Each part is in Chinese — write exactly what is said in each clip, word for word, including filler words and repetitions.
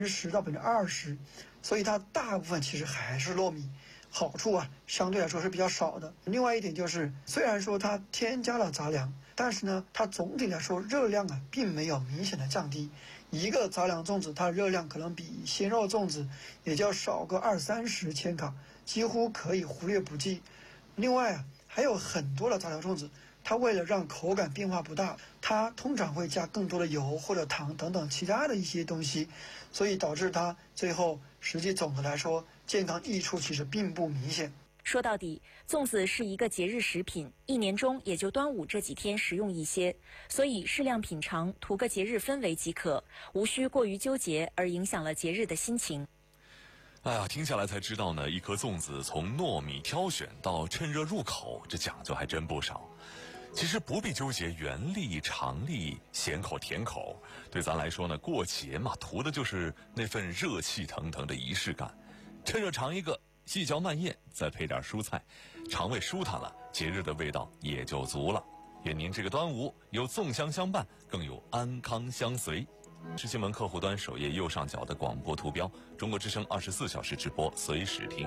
之十到百分之二十，所以它大部分其实还是糯米。好处啊，相对来说是比较少的。另外一点就是，虽然说它添加了杂粮，但是呢，它总体来说热量啊，并没有明显的降低。一个杂粮粽子，它的热量可能比鲜肉粽子也就少个二三十千卡，几乎可以忽略不计。另外啊，还有很多的杂粮粽子，它为了让口感变化不大，它通常会加更多的油或者糖等等其他的一些东西，所以导致它最后实际总的来说健康益处其实并不明显。 说到底，粽子是一个节日食品，一年中也就端午这几天食用一些，所以适量品尝，图个节日氛围即可，无需过于纠结而影响了节日的心情。 哎呀，听下来才知道呢，一颗粽子从糯米挑选到趁热入口，这讲究还真不少。其实不必纠结原力、常力、咸口、甜口，对咱来说呢，过节嘛，图的就是那份热气腾腾的仪式感。趁热尝一个，细嚼慢咽，再配点蔬菜，肠胃舒坦了，节日的味道也就足了。愿您这个端午有粽香相伴，更有安康相随。是新闻客户端首页右上角的广播图标，中国之声二十四小时直播，随时听。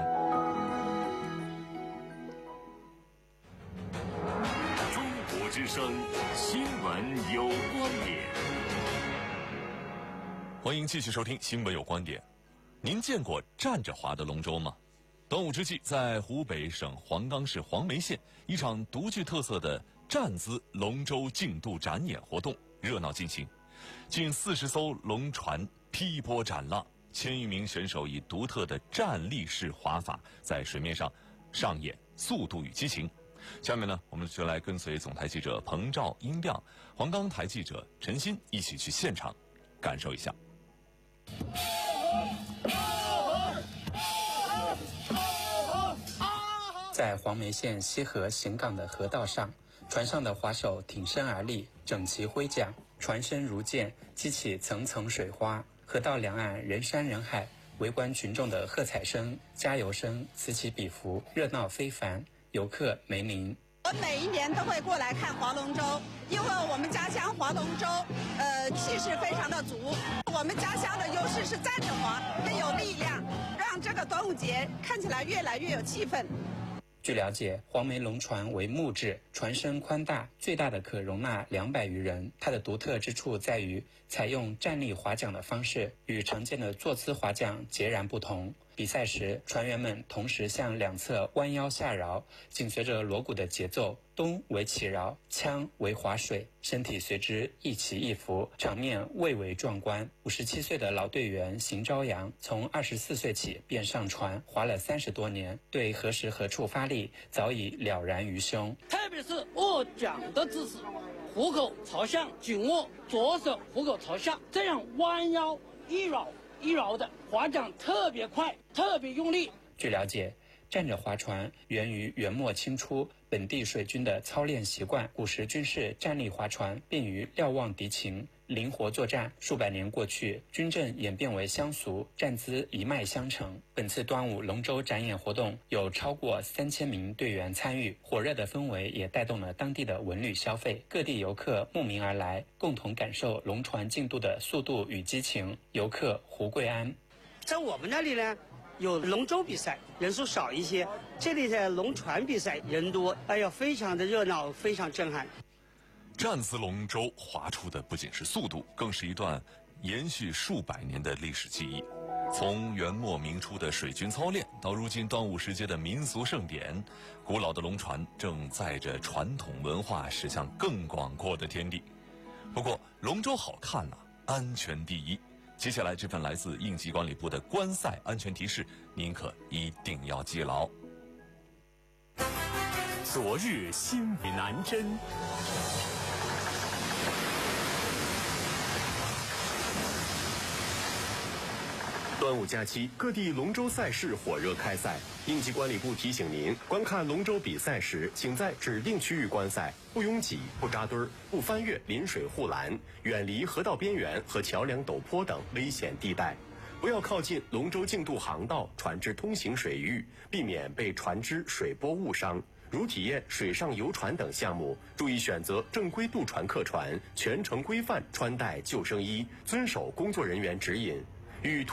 中国之声新闻有观点， 欢迎继续收听新闻有观点。您见过站着划的龙舟吗？端午之际，在湖北省黄冈市黄梅县，一场独具特色的站姿龙舟竞渡展演活动热闹进行。近四十艘龙船劈波斩浪，千余名选手以独特的站立式划法在水面上上演速度与激情。下面呢，我们就来跟随总台记者彭兆、殷亮、黄冈台记者陈鑫一起去现场感受一下。 在黄梅县西河行港的河道上，船上的划手挺身而立，整齐挥桨，船身如箭，激起层层水花。河道两岸人山人海，围观群众的喝彩声、加油声此起彼伏，热闹非凡，游客梅林。 我每一年都会过来看划龙舟，因为我们家乡划龙舟，呃，气势非常的足。我们家乡的优势是站着划，更有力量，让这个端午节看起来越来越有气氛。 据了解，黄梅龙船为木质，船身宽大，最大的可容纳两百余人。它的独特之处在于采用站立划桨的方式，与常见的坐姿划桨截然不同。比赛时，船员们同时向两侧弯腰下饶，紧随着锣鼓的节奏，咚为起饶，锵为划水，身体随之一起一伏，场面蔚为壮观。五十七岁的老队员邢朝阳，从二十四岁起便上船划了三十多年，对何时何处发力早已了然于胸。 特别是握桨的姿势，虎口朝向，紧握左手，虎口朝下，这样弯腰一绕一绕的划桨特别快，特别用力。 据了解，站着划船源于元末清初本地水军的操练习惯，古时军事站立划船便于瞭望敌情，灵活作战。数百年过去，军阵演变为乡俗，站姿一脉相承。本次端午龙舟展演活动有超过三千名队员参与，火热的氛围也带动了当地的文旅消费，各地游客慕名而来，共同感受龙船竞渡的速度与激情。游客胡桂安， 在我们那里呢，有龙舟比赛，人数少一些；这里的龙船比赛人多，哎呀，非常的热闹，非常震撼。 站姿龙舟划出的不仅是速度，更是一段延续数百年的历史记忆。从元末明初的水军操练，到如今端午时节的民俗盛典，古老的龙船正载着传统文化驶向更广阔的天地。不过，龙舟好看啊，安全第一。接下来这份来自应急管理部的观赛安全提示，您可一定要记牢。 昨日新闻南针。端午假期，各地龙舟赛事火热开赛。应急管理部提醒您，观看龙舟比赛时，请在指定区域观赛，不拥挤、不扎堆儿、不翻越临水护栏，远离河道边缘和桥梁陡坡等危险地带。不要靠近龙舟竞渡航道、船只通行水域，避免被船只水波误伤。如体验水上游船等项目，注意选择正规渡船客船，全程规范穿戴救生衣，遵守工作人员指引。 与